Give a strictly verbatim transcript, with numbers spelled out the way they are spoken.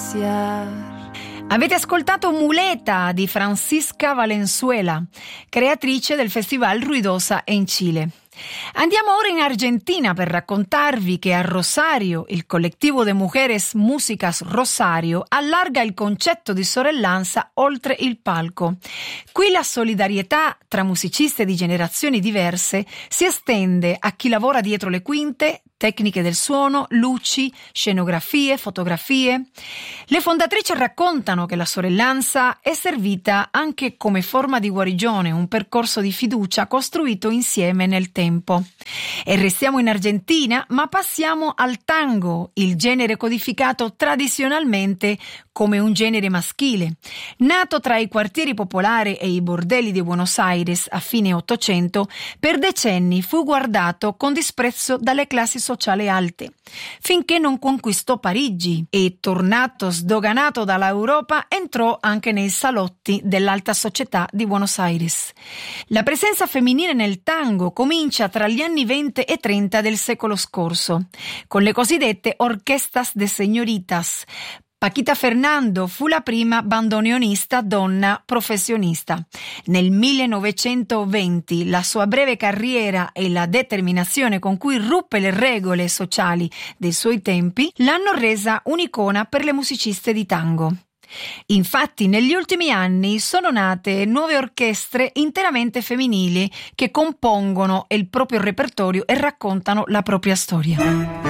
acariciar. Avete ascoltato Muleta di Francisca Valenzuela, creatrice del Festival Ruidosa in Cile. Andiamo ora in Argentina per raccontarvi che a Rosario il collettivo de Mujeres Músicas Rosario allarga il concetto di sorellanza oltre il palco. Qui la solidarietà tra musicisti di generazioni diverse si estende a chi lavora dietro le quinte, tecniche del suono, luci, scenografie, fotografie. Le fondatrici raccontano che la sorellanza è servita anche come forma di guarigione, un percorso di fiducia costruito insieme nel tempo. E restiamo in Argentina, ma passiamo al tango, il genere codificato tradizionalmente come un genere maschile. Nato tra i quartieri popolari e i bordelli di Buenos Aires a fine Ottocento, per decenni fu guardato con disprezzo dalle classi sociali alte, finché non conquistò Parigi e, tornato sdoganato dall'Europa, entrò anche nei salotti dell'alta società di Buenos Aires. La presenza femminile nel tango comincia tra gli anni venti e trenta del secolo scorso, con le cosiddette orquestas de señoritas. Paquita Fernando fu la prima bandoneonista donna professionista. Nel millenovecentoventi la sua breve carriera e la determinazione con cui ruppe le regole sociali dei suoi tempi l'hanno resa un'icona per le musiciste di tango. Infatti negli ultimi anni sono nate nuove orchestre interamente femminili che compongono il proprio repertorio e raccontano la propria storia.